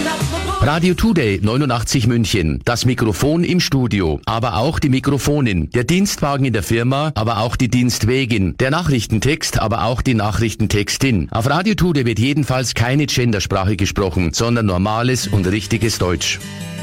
Radio Today 89 München. Das Mikrofon im Studio, aber auch die Mikrofonin. Der Dienstwagen in der Firma, aber auch die Dienstwägin. Der Nachrichtentext, aber auch die Nachrichtentextin. Auf Radio Today wird jedenfalls keine Gendersprache gesprochen, sondern normales und richtiges Deutsch.